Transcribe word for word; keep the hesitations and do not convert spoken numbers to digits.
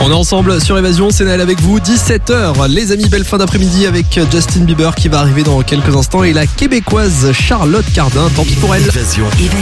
On est ensemble sur Évasion, c'est Naël avec vous, dix-sept heures. Les amis, belle fin d'après-midi avec Justin Bieber qui va arriver dans quelques instants et la québécoise Charlotte Cardin, tant pis pour elle. Évasion.